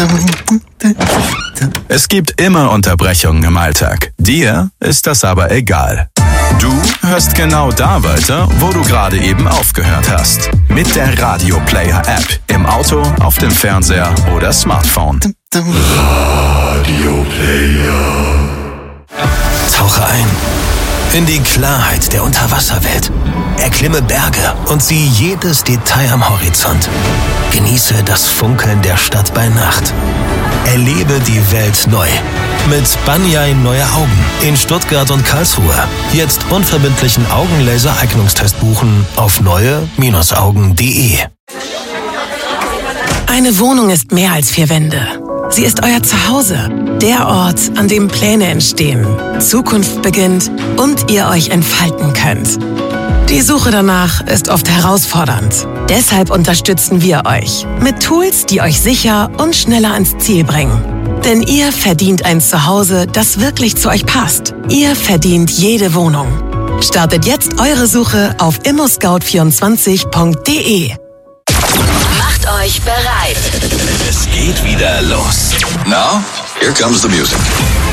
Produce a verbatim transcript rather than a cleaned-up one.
Es gibt immer Unterbrechungen im Alltag. Dir ist das aber egal. Du hörst genau da weiter, wo du gerade eben aufgehört hast. Mit der Radio Player App. Im Auto, auf dem Fernseher oder Smartphone. Radio Player. Tauche ein in die Klarheit der Unterwasserwelt. Erklimme Berge und sieh jedes Detail am Horizont. Genieße das Funkeln der Stadt bei Nacht. Erlebe die Welt neu. Mit Banjai Neue Augen in Stuttgart und Karlsruhe. Jetzt unverbindlichen Augenlaser-Eignungstest buchen auf neue Augen punkt de. Eine Wohnung ist mehr als vier Wände. Sie ist euer Zuhause, der Ort, an dem Pläne entstehen, Zukunft beginnt und ihr euch entfalten könnt. Die Suche danach ist oft herausfordernd. Deshalb unterstützen wir euch mit Tools, die euch sicher und schneller ans Ziel bringen. Denn ihr verdient ein Zuhause, das wirklich zu euch passt. Ihr verdient jede Wohnung. Startet jetzt eure Suche auf immo scout vierundzwanzig punkt de. Macht euch bereit. Es geht wieder los. Now, here comes the music.